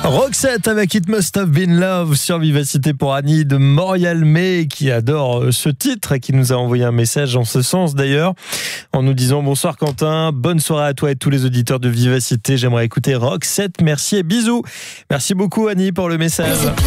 Roxette avec It Must Have Been Love sur Vivacité pour Annie de Montréal-May qui adore ce titre et qui nous a envoyé un message en ce sens d'ailleurs en nous disant bonsoir Quentin, bonne soirée à toi et tous les auditeurs de Vivacité, j'aimerais écouter Roxette, merci et bisous. Merci beaucoup Annie pour le message.